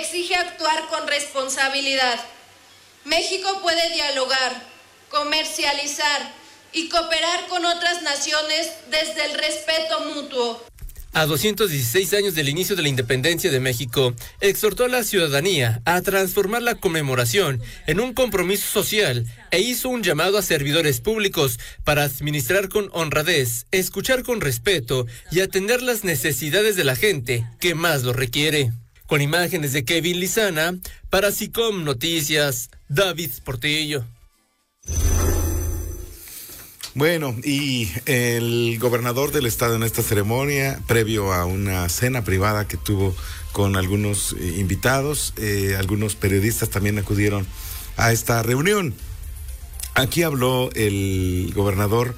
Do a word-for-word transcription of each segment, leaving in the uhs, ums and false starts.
exige actuar con responsabilidad. México puede dialogar, comercializar y cooperar con otras naciones desde el respeto mutuo. A doscientos dieciséis años del inicio de la independencia de México, exhortó a la ciudadanía a transformar la conmemoración en un compromiso social e hizo un llamado a servidores públicos para administrar con honradez, escuchar con respeto y atender las necesidades de la gente que más lo requiere. Con imágenes de Kevin Lizana, para SICOM Noticias, David Portillo. Bueno, y el gobernador del estado en esta ceremonia, previo a una cena privada que tuvo con algunos eh, invitados, eh, algunos periodistas también acudieron a esta reunión. Aquí habló el gobernador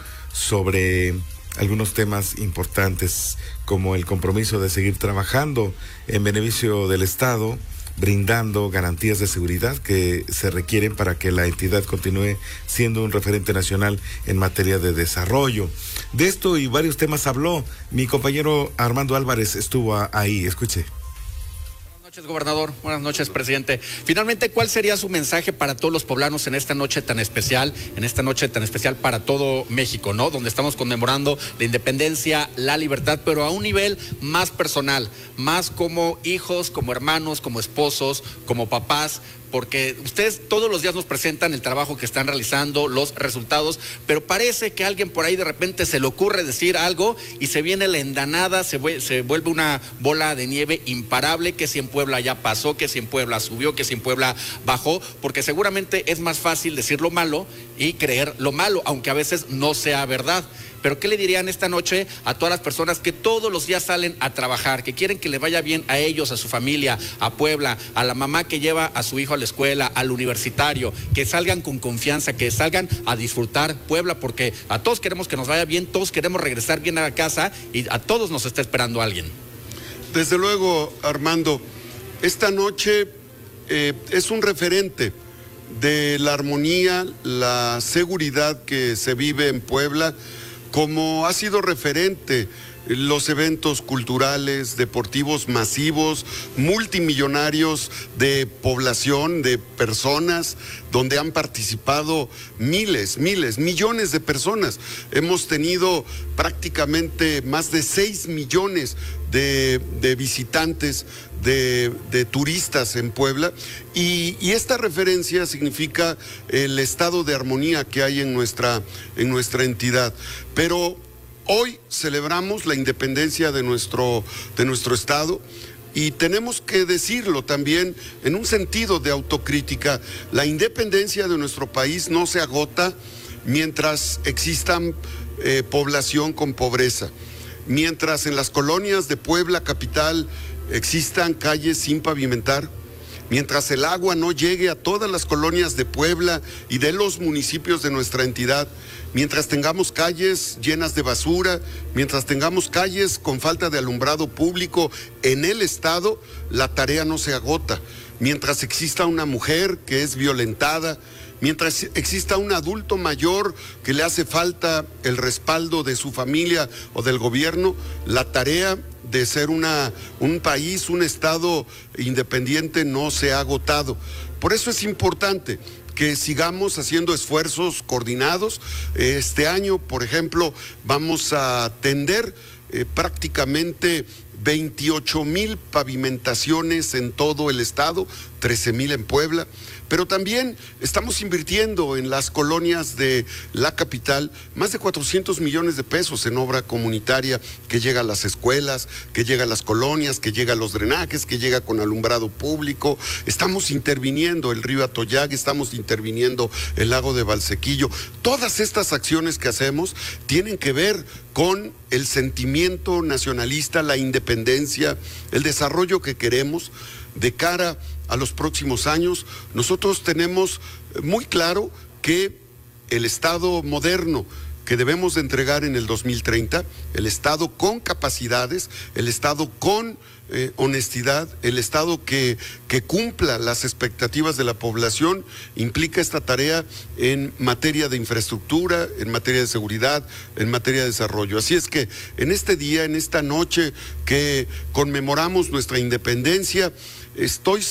sobre algunos temas importantes, como el compromiso de seguir trabajando en beneficio del estado, brindando garantías de seguridad que se requieren para que la entidad continúe siendo un referente nacional en materia de desarrollo. De esto y varios temas habló. Mi compañero Armando Álvarez estuvo ahí. Escuche. Buenas noches, gobernador. Buenas noches, presidente. Finalmente, ¿cuál sería su mensaje para todos los poblanos en esta noche tan especial, en esta noche tan especial para todo México, ¿no? Donde estamos conmemorando la independencia, la libertad, pero a un nivel más personal, más como hijos, como hermanos, como esposos, como papás, porque ustedes todos los días nos presentan el trabajo que están realizando, los resultados, pero parece que a alguien por ahí de repente se le ocurre decir algo y se viene la endanada, se vuelve, se vuelve una bola de nieve imparable, que si en Puebla ya pasó, que si en Puebla subió, que si en Puebla bajó, porque seguramente es más fácil decir lo malo y creer lo malo, aunque a veces no sea verdad. Pero ¿qué le dirían esta noche a todas las personas que todos los días salen a trabajar, que quieren que le vaya bien a ellos, a su familia, a Puebla, a la mamá que lleva a su hijo a la escuela, al universitario, que salgan con confianza, que salgan a disfrutar Puebla, porque a todos queremos que nos vaya bien, todos queremos regresar bien a la casa y a todos nos está esperando alguien? Desde luego, Armando, esta noche eh, es un referente de la armonía, la seguridad que se vive en Puebla, como ha sido referente los eventos culturales, deportivos masivos, multimillonarios de población, de personas, donde han participado miles, miles, millones de personas. Hemos tenido prácticamente más de seis millones de, de visitantes, de, de turistas en Puebla, y, y esta referencia significa el estado de armonía que hay en nuestra, en nuestra entidad. Pero hoy celebramos la independencia de nuestro, de nuestro estado, y tenemos que decirlo también en un sentido de autocrítica. La independencia de nuestro país no se agota mientras existan eh, población con pobreza, mientras en las colonias de Puebla capital existan calles sin pavimentar, mientras el agua no llegue a todas las colonias de Puebla y de los municipios de nuestra entidad, mientras tengamos calles llenas de basura, mientras tengamos calles con falta de alumbrado público en el estado, la tarea no se agota. Mientras exista una mujer que es violentada, mientras exista un adulto mayor que le hace falta el respaldo de su familia o del gobierno, la tarea de ser una, un país, un estado independiente no se ha agotado. Por eso es importante que sigamos haciendo esfuerzos coordinados. Este año, por ejemplo, vamos a atender eh, prácticamente veintiocho mil pavimentaciones en todo el estado, trece mil en Puebla, pero también estamos invirtiendo en las colonias de la capital más de cuatrocientos millones de pesos en obra comunitaria que llega a las escuelas, que llega a las colonias, que llega a los drenajes, que llega con alumbrado público. Estamos interviniendo el río Atoyac, estamos interviniendo el lago de Valsequillo. Todas estas acciones que hacemos tienen que ver con el sentimiento nacionalista, la independencia, el desarrollo que queremos de cara a los próximos años. Nosotros tenemos muy claro que el Estado moderno que debemos de entregar en el dos mil treinta, el Estado con capacidades, el Estado con eh, honestidad, el Estado que, que cumpla las expectativas de la población, implica esta tarea en materia de infraestructura, en materia de seguridad, en materia de desarrollo. Así es que en este día, en esta noche que conmemoramos nuestra independencia, estoy